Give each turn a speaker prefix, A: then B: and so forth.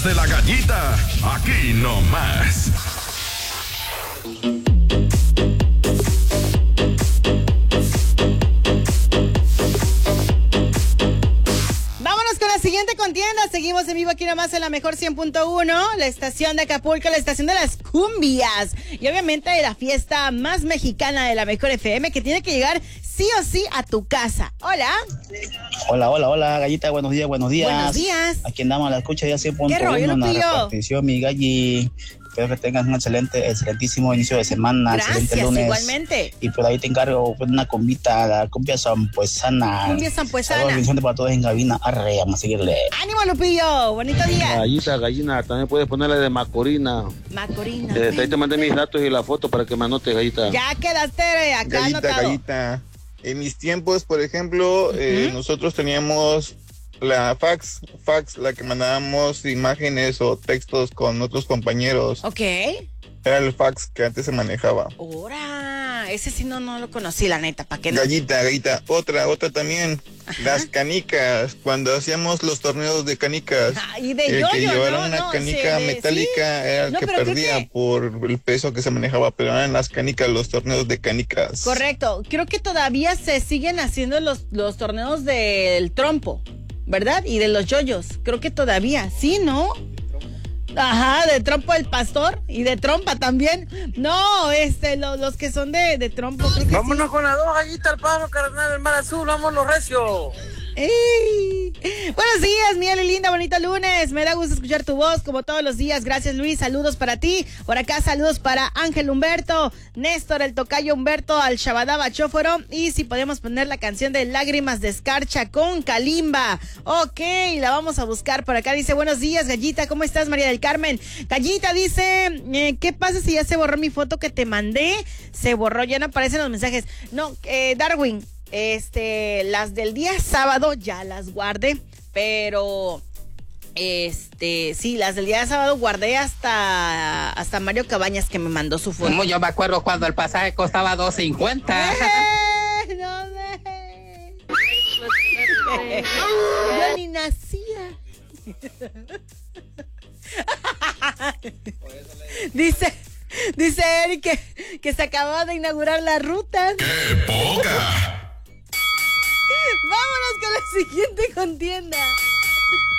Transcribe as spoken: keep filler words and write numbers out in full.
A: De la gallita, aquí nomás.
B: Vámonos con la siguiente contienda. Seguimos en vivo aquí nomás en la mejor cien punto uno, la estación de Acapulco, la estación de las cumbias. Y obviamente la fiesta más mexicana de la mejor F M, que tiene que llegar sí o sí a tu casa. Hola.
C: Hola, hola, hola, gallita, buenos días, buenos días.
B: Buenos días.
C: Aquí andamos a la escucha ya cien punto
B: ¿Qué rollo,
C: uno,
B: lo
C: la
B: tuyo?
C: repartición, mi galli. Espero que tengas un excelente, excelentísimo inicio de semana,
B: Gracias,
C: excelente lunes.
B: igualmente.
C: Y por ahí te encargo pues, una combita, la cumbia sampuesana.
B: Cumbia sampuesana.
C: Saludos, bendiciones para todos en cabina. Arre, vamos a seguirle.
B: ¡Ánimo, Lupillo! ¡Bonito día!
D: Gallita, gallina, también puedes ponerle de Macorina.
B: Macorina.
D: Eh, ahí te mandé mis datos y la foto para que me anotes, gallita.
B: Ya quedaste acá
E: Gallita,
B: anotado.
E: gallita. En mis tiempos, por ejemplo, uh-huh. eh, nosotros teníamos la fax, fax, la que mandábamos imágenes o textos con otros compañeros.
B: Ok.
E: Era el fax que antes se manejaba.
B: ¡Ora! Ese sí no, no lo conocí, la neta, ¿para qué no?
E: Gallita, gallita. Otra, otra también. Ajá. Las canicas. Cuando hacíamos los torneos de canicas.
B: Ah, y de
E: el
B: yo-yo,
E: que llevara
B: ¿no?
E: una
B: no,
E: canica
B: sí, de,
E: metálica
B: ¿sí?
E: era el
B: no,
E: que perdía que... por el peso que se manejaba, pero eran las canicas, los torneos de canicas.
B: Correcto. Creo que todavía se siguen haciendo los, los torneos del trompo, ¿verdad? Y de los yoyos. Creo que todavía, ¿sí, no? Ajá, de trompo del pastor y de trompa también. No, este, lo, los que son de, de trompo. Creo que
F: vámonos
B: sí.
F: con las dos, gallita, al palo, carnal, del mar azul, vámonos recio.
B: ¡Ey! Buenos días, mi Ali linda, bonito lunes. Me da gusto escuchar tu voz como todos los días. Gracias, Luis. Saludos para ti. Por acá, saludos para Ángel Humberto, Néstor, el tocayo Humberto, al Shabadaba Chóforo. Y si podemos poner la canción de Lágrimas de Escarcha con Kalimba. Ok, la vamos a buscar por acá. Dice, buenos días, Gallita. ¿Cómo estás, María del Carmen? Gallita dice, eh, ¿qué pasa si ya se borró mi foto que te mandé? Se borró, ya no aparecen los mensajes. No, eh, Darwin. Este, las del día sábado ya las guardé, pero este, sí, las del día sábado guardé hasta hasta Mario Cabañas que me mandó su foto.
F: Como yo me acuerdo cuando el pasaje costaba dos cincuenta.
B: ¡Eh! No sé. Yo ni nacía. Dice Dice Eric que, que se acababa de inaugurar la ruta.
A: ¡Qué poca!
B: Vámonos con la siguiente contienda.